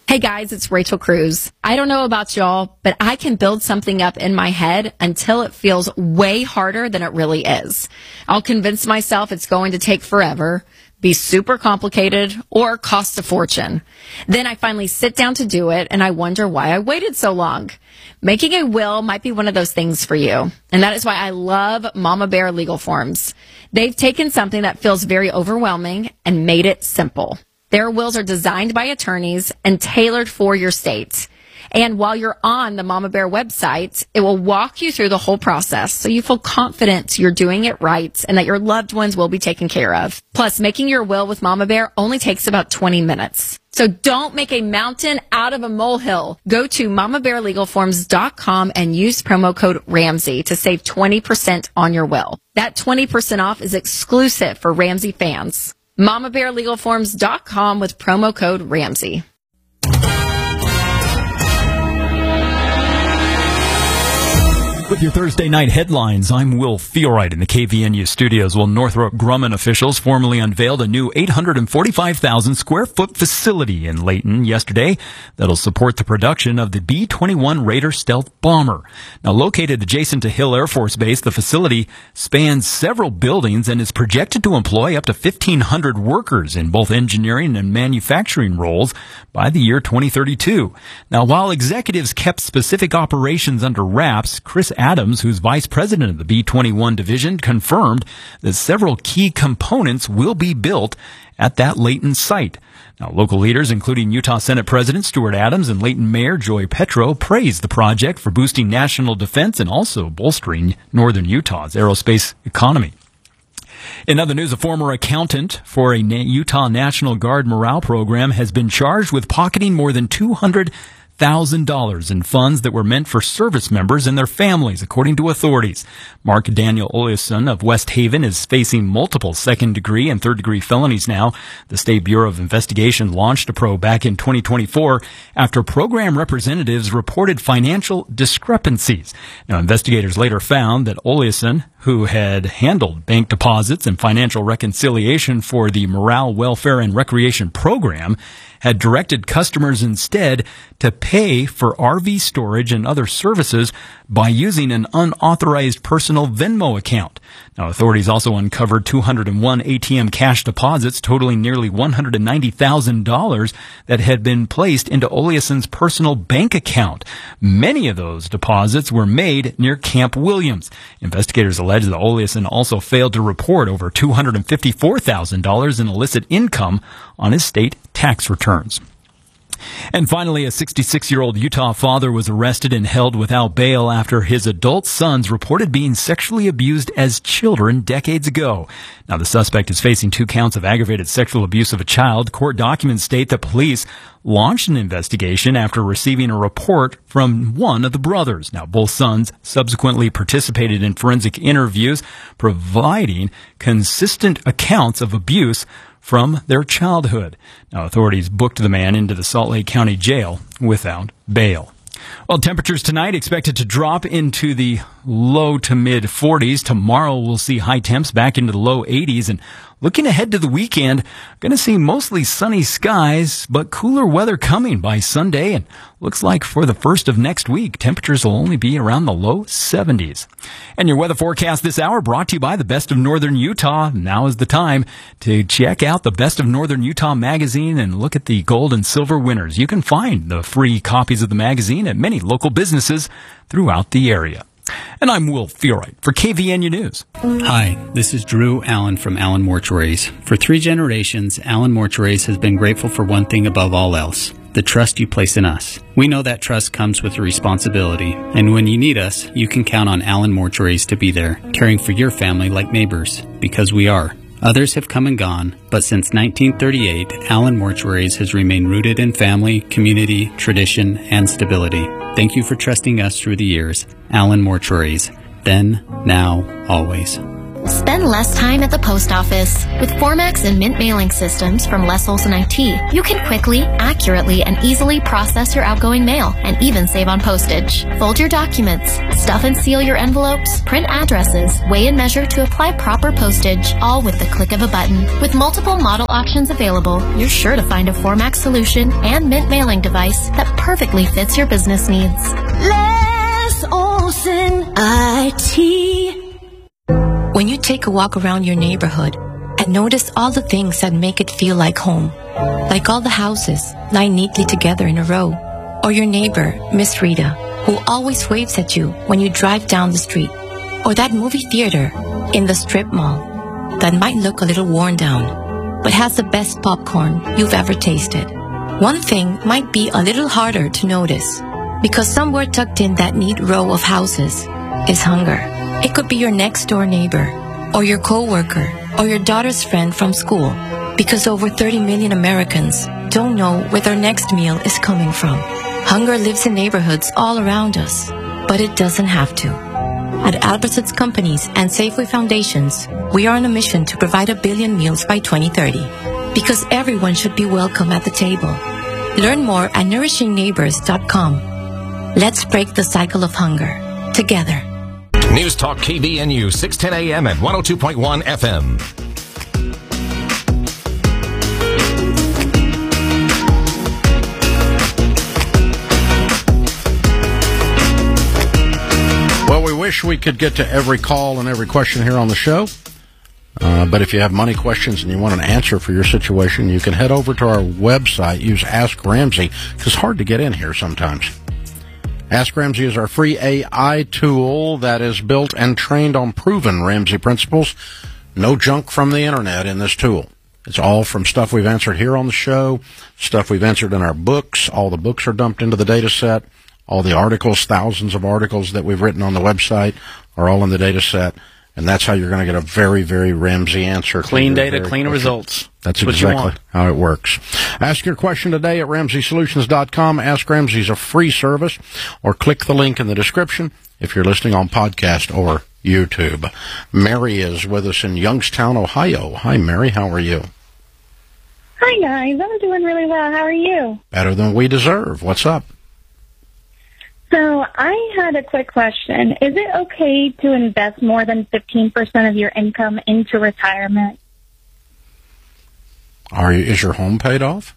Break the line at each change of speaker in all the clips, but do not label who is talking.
Hey guys, it's Rachel Cruz. I don't know about y'all, but I can build something up in my head until it feels way harder than it really is. I'll convince myself it's going to take forever, be super complicated, or cost a fortune. Then I finally sit down to do it, and I wonder why I waited so long. Making a will might be one of those things for you, and that is why I love Mama Bear Legal Forms. They've taken something that feels very overwhelming and made it simple. Their wills are designed by attorneys and tailored for your state. And while you're on the Mama Bear website, it will walk you through the whole process so you feel confident you're doing it right and that your loved ones will be taken care of. Plus, making your will with Mama Bear only takes about 20 minutes. So don't make a mountain out of a molehill. Go to mamabearlegalforms.com and use promo code Ramsey to save 20% on your will. That 20% off is exclusive for Ramsey fans. mamabearlegalforms.com with promo code Ramsey.
With your Thursday night headlines, I'm Will Fielright in the KVNU studios. Well, Northrop Grumman officials formally unveiled a new 845,000 square foot facility in Layton yesterday that'll support the production of the B-21 Raider stealth bomber. Now, located adjacent to Hill Air Force Base, the facility spans several buildings and is projected to employ up to 1,500 workers in both engineering and manufacturing roles by the year 2032. Now, while executives kept specific operations under wraps, Chris Adams, who's vice president of the B-21 division, confirmed that several key components will be built at that Layton site. Now, local leaders, including Utah Senate President Stuart Adams and Layton Mayor Joy Petro, praised the project for boosting national defense and also bolstering northern Utah's aerospace economy. In other news, a former accountant for a Utah National Guard morale program has been charged with pocketing more than $200,000 in funds that were meant for service members and their families, according to authorities. Mark Daniel Oleson of West Haven is facing multiple second-degree and third-degree felonies now. The State Bureau of Investigation launched a probe back in 2024 after program representatives reported financial discrepancies. Now, investigators later found that Oleson, who had handled bank deposits and financial reconciliation for the Morale, Welfare, and Recreation program, had directed customers instead to pay for RV storage and other services by using an unauthorized personal Venmo account. Now, authorities also uncovered 201 ATM cash deposits totaling nearly $190,000 that had been placed into Oleason's personal bank account. Many of those deposits were made near Camp Williams. Investigators allege that Oleason also failed to report over $254,000 in illicit income on his state tax returns. And finally, a 66-year-old Utah father was arrested and held without bail after his adult sons reported being sexually abused as children decades ago. Now, the suspect is facing 2 counts of aggravated sexual abuse of a child. Court documents state that police launched an investigation after receiving a report from one of the brothers. Now, both sons subsequently participated in forensic interviews, providing consistent accounts of abuse from their childhood. Now, authorities booked the man into the Salt Lake County Jail without bail. Well, temperatures tonight expected to drop into the low to mid 40s. Tomorrow we'll see high temps back into the low 80s. And looking ahead to the weekend, going to see mostly sunny skies, but cooler weather coming by Sunday. And looks like for the first of next week, temperatures will only be around the low 70s. And your weather forecast this hour brought to you by the Best of Northern Utah. Now is the time to check out the Best of Northern Utah magazine and look at the gold and silver winners. You can find the free copies of the magazine at many local businesses throughout the area. And I'm Will Fielright for KVNU News.
Hi, this is Drew Allen from Allen Mortuaries. For 3 generations, Allen Mortuaries has been grateful for one thing above all else: the trust you place in us. We know that trust comes with a responsibility, and when you need us, you can count on Allen Mortuaries to be there, caring for your family like neighbors, because we are. Others have come and gone, but since 1938, Allen Mortuaries has remained rooted in family, community, tradition, and stability. Thank you for trusting us through the years. Allen Mortuaries. Then, now, always.
Spend less time at the post office. With Formax and Mint mailing systems from Les Olson IT, you can quickly, accurately, and easily process your outgoing mail and even save on postage. Fold your documents, stuff and seal your envelopes, print addresses, weigh and measure to apply proper postage, all with the click of a button. With multiple model options available, you're sure to find a Formax solution and Mint mailing device that perfectly fits your business needs.
Les Olson IT.
When you take a walk around your neighborhood and notice all the things that make it feel like home, like all the houses lined neatly together in a row, or your neighbor, Miss Rita, who always waves at you when you drive down the street, or that movie theater in the strip mall that might look a little worn down, but has the best popcorn you've ever tasted. One thing might be a little harder to notice, because somewhere tucked in that neat row of houses is hunger. It could be your next door neighbor, or your coworker, or your daughter's friend from school, because over 30 million Americans don't know where their next meal is coming from. Hunger lives in neighborhoods all around us, but it doesn't have to. At Albertsons Companies and Safeway Foundations, we are on a mission to provide 1 billion meals by 2030, because everyone should be welcome at the table. Learn more at NourishingNeighbors.com. Let's break the cycle of hunger together.
News Talk KVNU, 610 AM and 102.1 FM.
Well, we wish we could get to every call and every question here on the show. But if you have money questions and you want an answer for your situation, you can head over to our website, use Ask Ramsey, because it's hard to get in here sometimes. Ask Ramsey is our free AI tool that is built and trained on proven Ramsey principles. No junk from the internet in this tool. It's all from stuff we've answered here on the show, stuff we've answered in our books. All the books are dumped into the data set. All the articles, thousands of articles that we've written on the website are all in the data set. And that's how you're going to get a very, very Ramsey answer.
Clean data, clean results.
That's exactly how it works. Ask your question today at RamseySolutions.com. Ask Ramsey's a free service, or click the link in the description if you're listening on podcast or YouTube. Mary is with us in Youngstown, Ohio. Hi, Mary. How are you?
Hi, guys. I'm doing really well. How are you?
Better than we deserve. What's up?
So I had a quick question. Is it okay to invest more than 15% of your income into retirement?
Is your home paid off?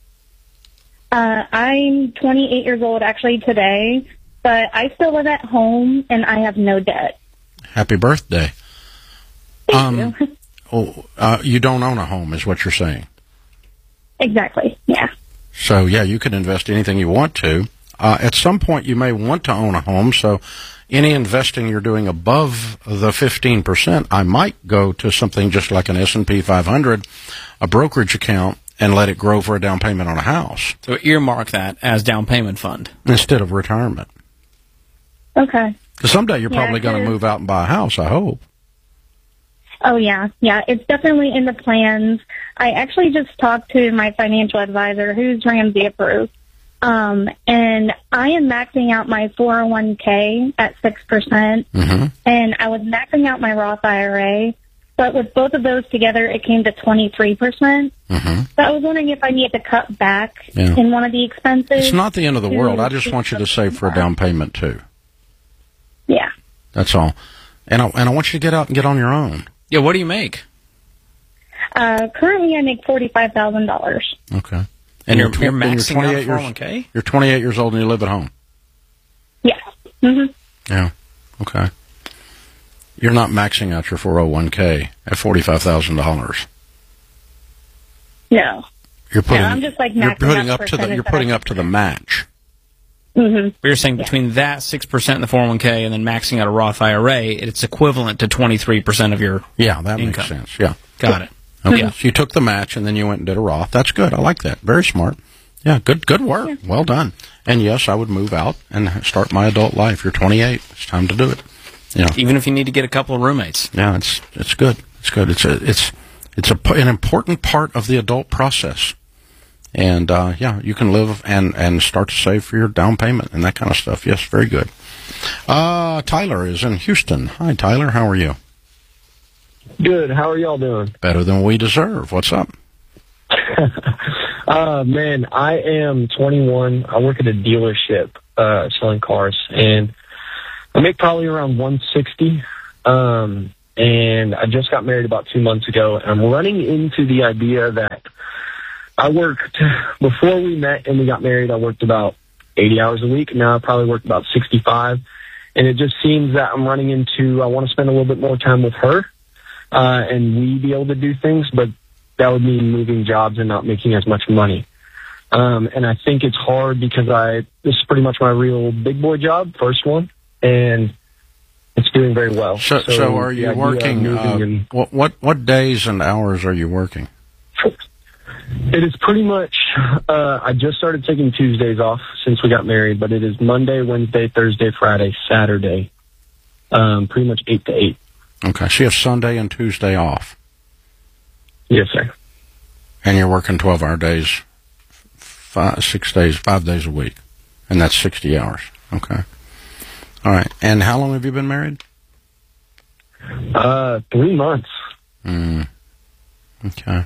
I'm 28 years old actually today, but I still live at home and I have no debt.
Happy birthday.
Thank you.
You don't own a home is what you're saying.
Exactly, yeah.
So, yeah, you can invest anything you want to. At some point, you may want to own a home, so any investing you're doing above the 15%, I might go to something just like an S&P 500, a brokerage account, and let it grow for a down payment on a house.
So earmark that as down payment fund.
Instead of retirement.
Okay.
Because someday you're probably going to move out and buy a house, I hope.
Oh, yeah. Yeah, it's definitely in the plans. I actually just talked to my financial advisor, who's Ramsey approved. And I am maxing out my 401k at 6%, and I was maxing out my Roth IRA, but with both of those together, it came to 23%. So I was wondering if I needed to cut back in one of the expenses.
It's not the end of the world. I just want you to save for a down payment, too.
Yeah.
That's all. And I want you to get out and get on your own.
Yeah, what do you make?
Currently, I make $45,000.
Okay.
And you're maxing out 401k?
You're 28 years old and you live at home?
Yes.
Yeah. Okay. You're not maxing out your 401k at $45,000.
No.
You're putting,
I'm just like maxing
you're putting up to the match.
But you're saying between that 6% in the 401k and then maxing out a Roth IRA, it's equivalent to 23% of your income.
Makes sense. Yeah.
Got it.
Okay. So you took the match and then you went and did a Roth. That's good. I like that. Very smart. Yeah, good work. Yeah. Well done. And yes, I would move out and start my adult life. You're 28. It's time to do it.
Even if you need to get a couple of roommates.
Yeah, it's good. It's good. It's an important part of the adult process. And you can live and start to save for your down payment and that kind of stuff. Yes, very good. Tyler is in Houston. Hi, Tyler. How are you?
Good. How are y'all doing?
Better than we deserve. What's up?
Man, I am 21. I work at a dealership selling cars, and I make probably around 160. And I just got married about 2 months ago, and I'm running into the idea that before we met and we got married, I worked about 80 hours a week. Now I probably work about 65. And it just seems that I'm running into, I want to spend a little bit more time with her, and we be able to do things, but that would mean moving jobs and not making as much money. And I think it's hard because this is pretty much my real big boy job, first one, and it's doing very well.
So are you working, what days and hours are you working?
It is pretty much, I just started taking Tuesdays off since we got married, but it is Monday, Wednesday, Thursday, Friday, Saturday, pretty much 8 to 8.
Okay, so you have Sunday and Tuesday off?
Yes, sir.
And you're working 12-hour days, 5 days a week, and that's 60 hours. Okay. All right, and how long have you been married?
3 months.
Okay.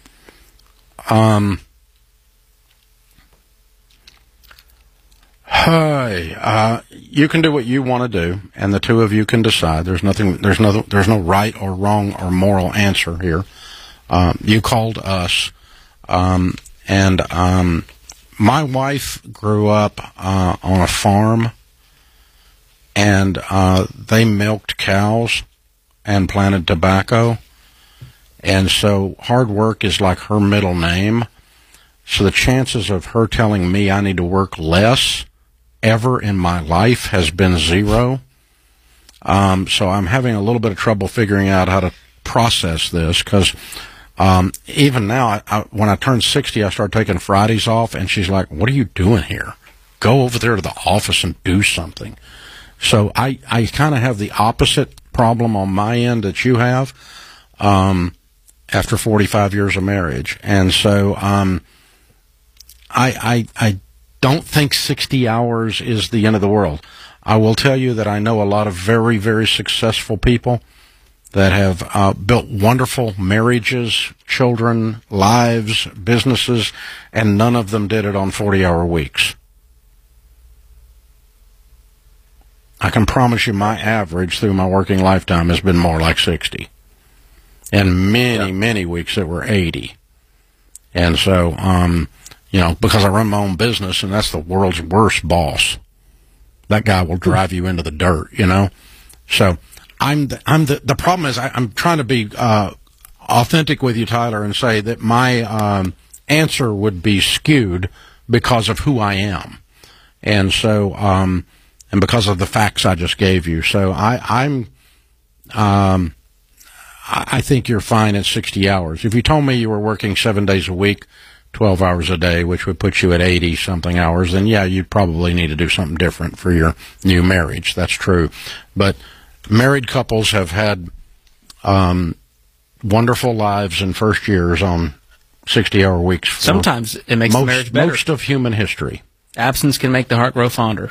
You can do what you want to do, and the two of you can decide. There's no right or wrong or moral answer here. You called us, and my wife grew up on a farm, and they milked cows and planted tobacco. And so hard work is like her middle name. So the chances of her telling me I need to work less ever in my life has been 0. So I'm having a little bit of trouble figuring out how to process this because even now, when I turned 60, I started taking Fridays off, and she's like, what are you doing here? Go over there to the office and do something. So I kind of have the opposite problem on my end that you have. After 45 years of marriage. And so I don't think 60 hours is the end of the world. I will tell you that I know a lot of very, very successful people that have built wonderful marriages, children, lives, businesses, and none of them did it on 40-hour weeks. I can promise you my average through my working lifetime has been more like 60. And many weeks that were 80. And so, because I run my own business, and that's the world's worst boss. That guy will drive you into the dirt, So the problem is I'm trying to be authentic with you, Tyler, and say that my answer would be skewed because of who I am. And so, and because of the facts I just gave you. So I think you're fine at 60 hours. If you told me you were working 7 days a week, 12 hours a day, which would put you at 80-something hours, then yeah, you'd probably need to do something different for your new marriage. That's true. But married couples have had wonderful lives in first years on 60-hour weeks.
Sometimes it makes the marriage better.
Most of human history.
Absence can make the heart grow fonder.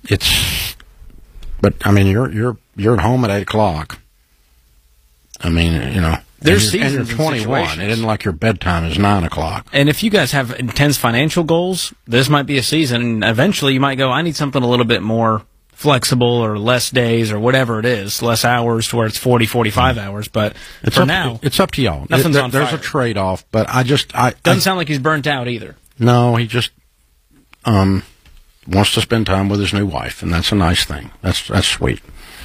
But I mean, you're at home at 8 o'clock. I mean,
there's
and you're 21. It isn't like your bedtime is 9 o'clock.
And if you guys have intense financial goals, this might be a season. Eventually, you might go, I need something a little bit more flexible or less days or whatever it is, less hours to where it's 40, 45 hours. But now,
it's up to y'all.
Nothing's on fire.
There's a trade-off, but
doesn't sound like he's burnt out either.
No, he just wants to spend time with his new wife, and that's a nice thing. That's sweet.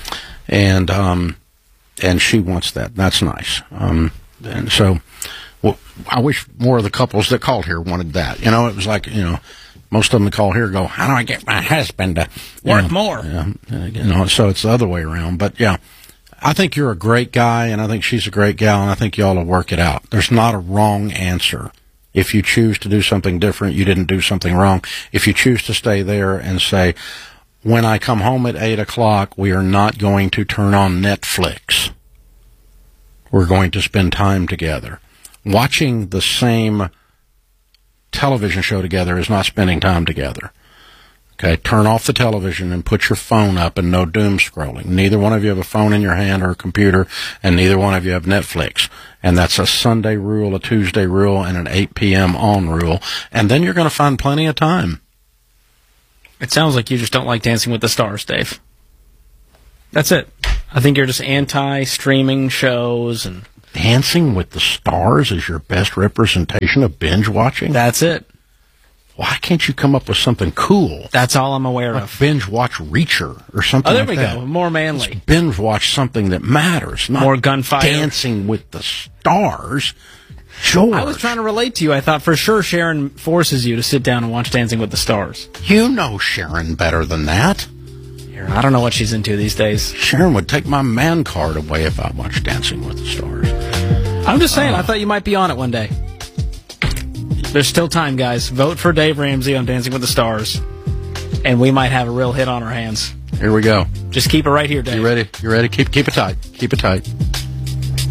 And she wants that. That's nice. And so I wish more of the couples that called here wanted that. It was like, most of them that call here go, how do I get my husband to
work more?
So it's the other way around. But yeah, I think you're a great guy, and I think she's a great gal, and I think you all will work it out. There's not a wrong answer. If you choose to do something different, you didn't do something wrong. If you choose to stay there and say, when I come home at 8 o'clock, we are not going to turn on Netflix. We're going to spend time together. Watching the same television show together is not spending time together. Okay, turn off the television and put your phone up and no doom scrolling. Neither one of you have a phone in your hand or a computer, and neither one of you have Netflix. And that's a Sunday rule, a Tuesday rule, and an 8 p.m. on rule. And then you're going to find plenty of time.
It sounds like you just don't like Dancing with the Stars, Dave. That's it. I think you're just anti-streaming shows and...
Dancing with the Stars is your best representation of binge watching?
That's it.
Why can't you come up with something cool?
That's all I'm aware of.
Binge watch Reacher or something like that.
Oh, there we go. More manly.
Let's binge watch something that matters. Not
more gunfire.
Dancing with the Stars. George.
I was trying to relate to you. I thought for sure Sharon forces you to sit down and watch Dancing with the Stars.
You know Sharon better than that.
I don't know what she's into these days.
Sharon would take my man card away if I watched Dancing with the Stars.
I'm just saying, I thought you might be on it one day. There's still time, guys. Vote for Dave Ramsey on Dancing with the Stars, and we might have a real hit on our hands.
Here we go.
Just keep it right here, Dave.
You ready? You ready? Keep it tight. Keep it tight.